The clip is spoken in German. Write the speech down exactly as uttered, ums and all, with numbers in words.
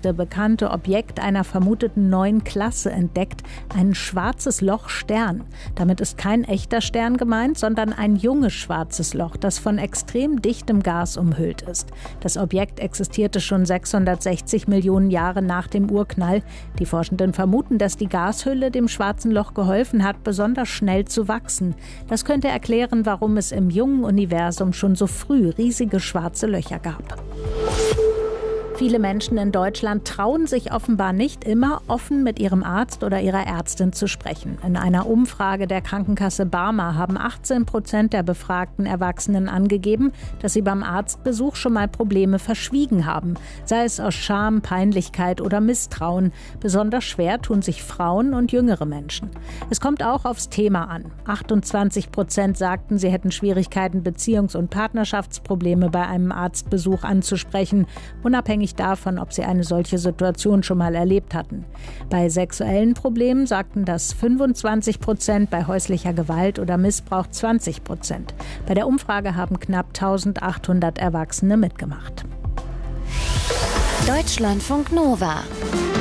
älteste bekannte Objekt einer vermuteten neuen Klasse entdeckt, ein schwarzes Loch-Stern. Damit ist kein echter Stern gemeint, sondern ein junges schwarzes Loch, das von extrem dichtem Gas umhüllt ist. Das Objekt existierte schon sechshundertsechzig Millionen Jahre nach dem Urknall. Die Forschenden vermuten, dass die Gashülle dem schwarzen Loch geholfen hat, besonders schnell zu wachsen. Das könnte erklären, warum es im jungen Universum schon so früh riesige schwarze Löcher gab. Viele Menschen in Deutschland trauen sich offenbar nicht immer, offen mit ihrem Arzt oder ihrer Ärztin zu sprechen. In einer Umfrage der Krankenkasse Barmer haben achtzehn Prozent der befragten Erwachsenen angegeben, dass sie beim Arztbesuch schon mal Probleme verschwiegen haben, sei es aus Scham, Peinlichkeit oder Misstrauen. Besonders schwer tun sich Frauen und jüngere Menschen. Es kommt auch aufs Thema an. achtundzwanzig Prozent sagten, sie hätten Schwierigkeiten, Beziehungs- und Partnerschaftsprobleme bei einem Arztbesuch anzusprechen, unabhängig davon, ob sie eine solche Situation schon mal erlebt hatten. Bei sexuellen Problemen sagten das fünfundzwanzig Prozent, bei häuslicher Gewalt oder Missbrauch zwanzig Prozent. Bei der Umfrage haben knapp eintausendachthundert Erwachsene mitgemacht. Deutschlandfunk Nova